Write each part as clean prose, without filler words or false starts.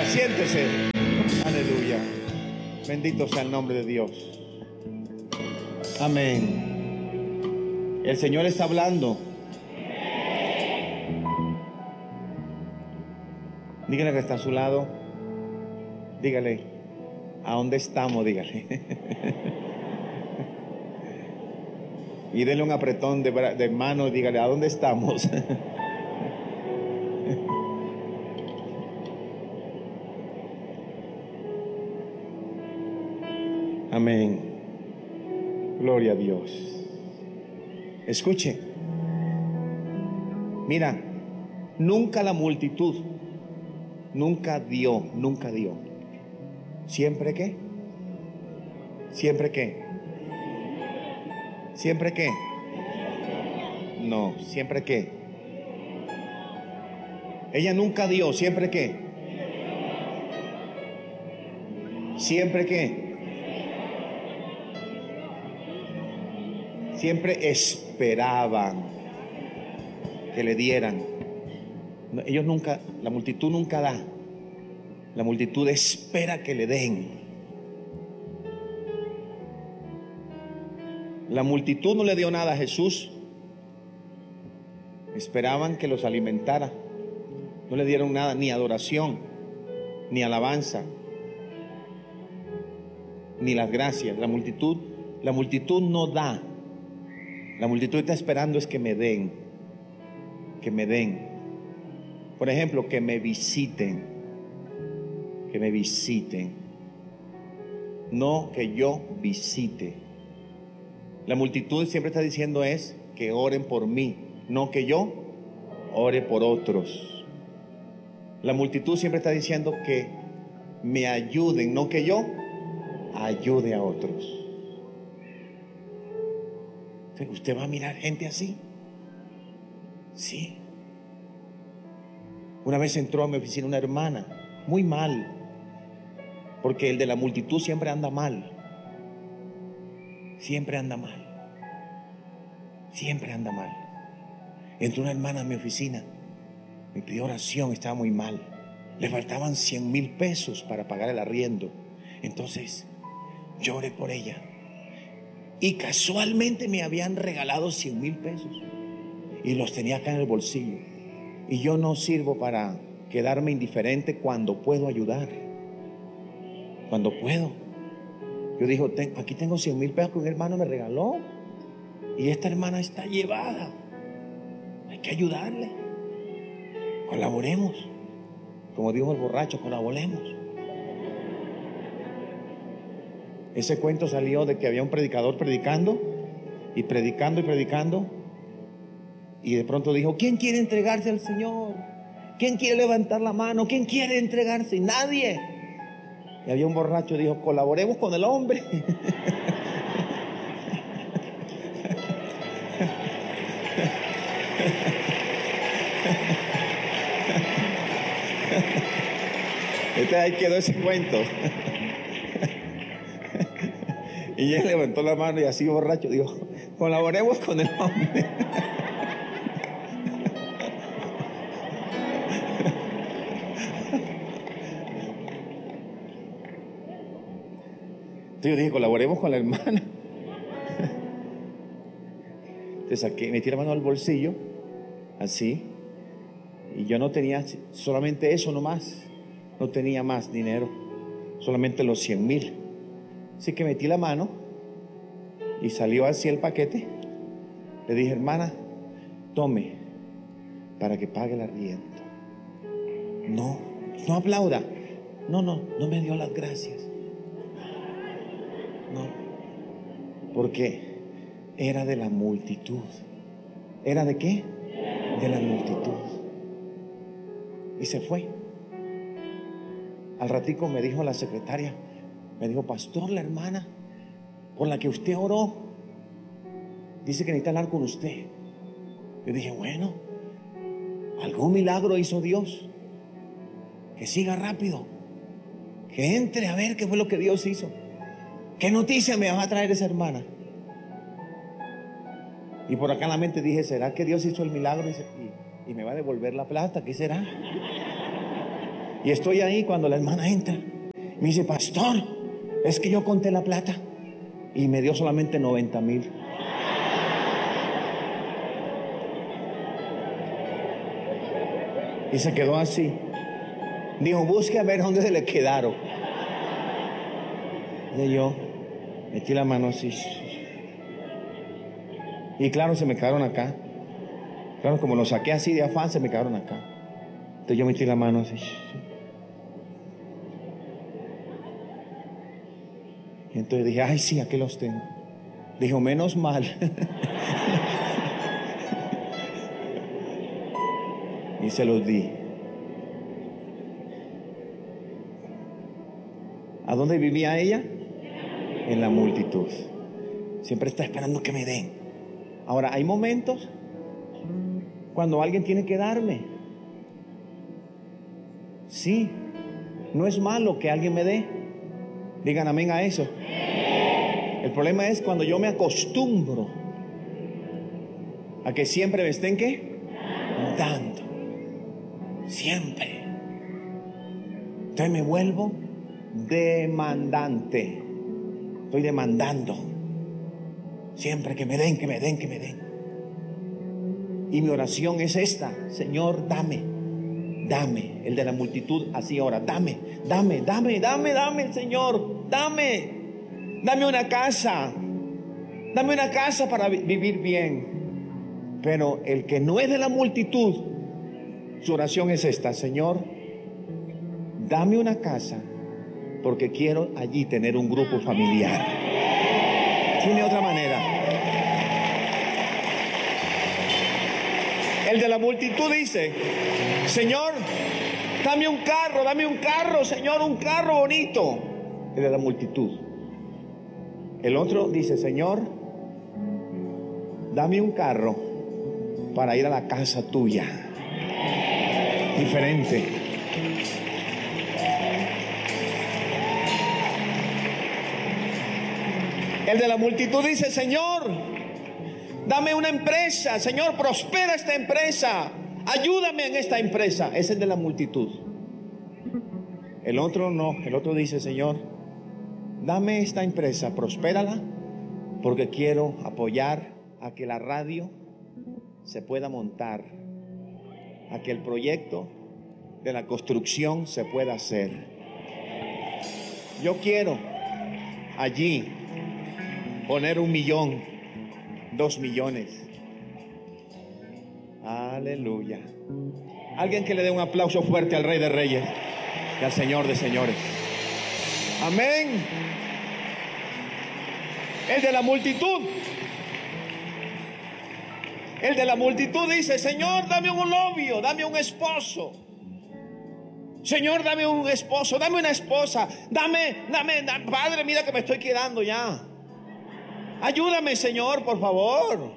Siéntese. Aleluya. Bendito sea el nombre de Dios. Amén. El Señor está hablando. Dígale que está a su lado. Dígale, ¿a dónde estamos? Dígale. Y denle un apretón de mano. Dígale, ¿a dónde estamos? Amén. Gloria a Dios. Escuche. Mira, nunca la multitud, nunca dio. ¿Siempre qué? ¿Siempre qué? ¿Siempre qué? No, ¿siempre qué? Ella nunca dio, ¿siempre qué? ¿Siempre qué? Siempre esperaban que le dieran. Ellos nunca, la multitud nunca da. La multitud espera que le den. La multitud no le dio nada a Jesús. Esperaban que los alimentara. No le dieron nada, ni adoración, ni alabanza, ni las gracias. La multitud no da. La multitud está esperando es que me den. Que me den. Por ejemplo, que me visiten. Que me visiten. No que yo visite. La multitud siempre está diciendo es que oren por mí, no que yo ore por otros. La multitud siempre está diciendo que me ayuden, no que yo ayude a otros. ¿Usted va a mirar gente así? Sí. Una vez entró a mi oficina una hermana, muy mal, porque el de la multitud siempre anda mal. Siempre anda mal. Siempre anda mal. Entró una hermana a mi oficina, me pidió oración, estaba muy mal. Le faltaban 100,000 pesos para pagar el arriendo. Entonces, yo oré por ella. Y casualmente me habían regalado 100,000 pesos. Y los tenía acá en el bolsillo. Y yo no sirvo para quedarme indiferente cuando puedo ayudar. Cuando puedo. Yo digo, aquí tengo 100,000 pesos que un hermano me regaló. Y esta hermana está llevada. Hay que ayudarle. Colaboremos. Como dijo el borracho, colaboremos. Ese cuento salió de que había un predicador predicando. Y predicando. Y de pronto dijo, ¿quién quiere entregarse al Señor? ¿Quién quiere levantar la mano? ¿Quién quiere entregarse? Y nadie. Y había un borracho que dijo, colaboremos con el hombre. Ahí quedó ese cuento. Y él levantó la mano y así borracho dijo, colaboremos con el hombre. Entonces yo dije, colaboremos con la hermana. Entonces metí la mano al bolsillo, así, y yo no tenía solamente eso nomás, no tenía más dinero, solamente los 100,000. Así que metí la mano y salió así el paquete. Le dije, hermana, tome para que pague el arriendo. No aplauda. No me dio las gracias. No, porque era de la multitud. ¿Era de qué? De la multitud. Y se fue. Al ratico me dijo la secretaria, me dijo, pastor, la hermana por la que usted oró dice que necesita hablar con usted. Yo dije, bueno, algún milagro hizo Dios. Que siga rápido, que entre a ver qué fue lo que Dios hizo. ¿Qué noticia me va a traer esa hermana? Y por acá en la mente dije, ¿será que Dios hizo el milagro y me va a devolver la plata? ¿Qué será? Y estoy ahí cuando la hermana entra. Me dice, pastor, es que yo conté la plata y me dio solamente 90,000. Y se quedó así. Dijo, busque a ver dónde se le quedaron. Y yo metí la mano así. Y claro, se me quedaron acá. Claro, como lo saqué así de afán, se me quedaron acá. Entonces yo metí la mano así. Y entonces dije, ay, sí, aquí los tengo. Dijo, menos mal. Y se los di. ¿A dónde vivía ella? En la multitud. Siempre está esperando que me den. Ahora, hay momentos cuando alguien tiene que darme. Sí, no es malo que alguien me dé. Digan amén a eso. El problema es cuando yo me acostumbro a que siempre me estén ¿qué? Dando. Siempre. Entonces me vuelvo demandante. Estoy demandando. Siempre que me den, que me den, que me den. Y mi oración es esta: Señor, dame, dame. El de la multitud así ora: dame, dame, dame, dame, dame, Señor, dame. Dame una casa. Dame una casa para vivir bien. Pero el que no es de la multitud, su oración es esta: Señor, dame una casa, porque quiero allí tener un grupo familiar. Tiene otra manera. El de la multitud dice: Señor, dame un carro, Señor, un carro bonito. El de la multitud. El otro dice: Señor, dame un carro para ir a la casa tuya. Diferente. El de la multitud dice: Señor, dame una empresa. Señor, prospera esta empresa. Ayúdame en esta empresa. Ese es el de la multitud. El otro no. El otro dice: Señor, dame esta empresa, prospérala, porque quiero apoyar a que la radio se pueda montar, a que el proyecto de la construcción se pueda hacer. Yo quiero allí poner 1 millón, 2 millones. Aleluya. Alguien que le dé un aplauso fuerte al Rey de Reyes y al Señor de Señores. Amén. El de la multitud. El de la multitud dice: Señor, dame un novio, dame un esposo. Señor, dame un esposo, dame una esposa. Dame, Padre, mira que me estoy quedando ya. Ayúdame, Señor, por favor.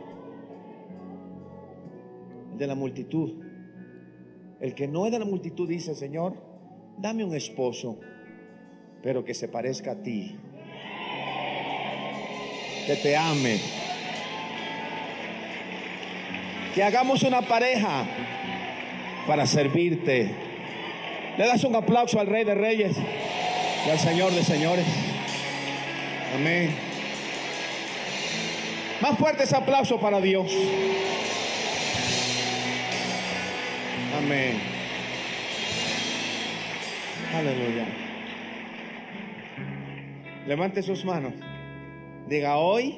El de la multitud. El que no es de la multitud dice: Señor, dame un esposo, pero que se parezca a ti, que te ame, que hagamos una pareja para servirte. Le das un aplauso al Rey de Reyes y al Señor de Señores. Amén. Más fuerte ese aplauso para Dios. Amén. Aleluya. Levante sus manos. Diga: hoy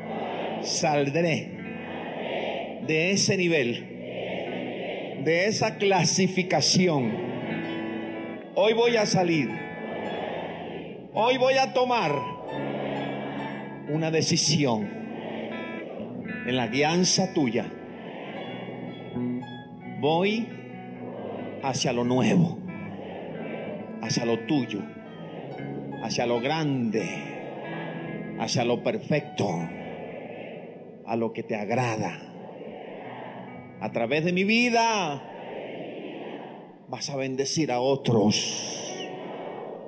saldré de ese nivel, de esa clasificación. Hoy voy a salir. Hoy voy a tomar una decisión en la guianza tuya. Voy hacia lo nuevo, hacia lo tuyo, hacia lo grande, hacia lo perfecto, a lo que te agrada. A través de mi vida vas a bendecir a otros.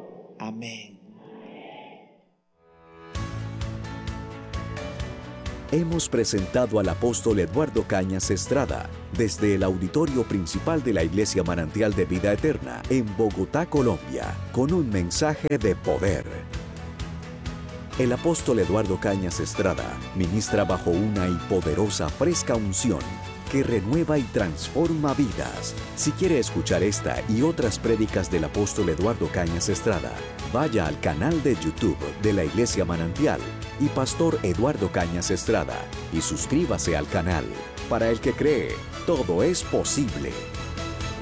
Amén. hemos presentado al apóstol Eduardo Cañas Estrada desde el auditorio principal de la Iglesia Manantial de Vida Eterna en Bogotá, Colombia, con un mensaje de poder. El apóstol Eduardo Cañas Estrada ministra bajo una y poderosa fresca unción que renueva y transforma vidas. Si quiere escuchar esta y otras prédicas del apóstol Eduardo Cañas Estrada, vaya al canal de YouTube de la Iglesia Manantial y Pastor Eduardo Cañas Estrada y suscríbase al canal. Para el que cree, todo es posible.